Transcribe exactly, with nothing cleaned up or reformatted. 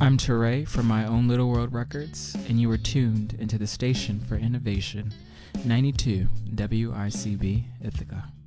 I'm Teray from My Own Little World Records, and you are tuned into the Station for Innovation, ninety-two W I C B Ithaca.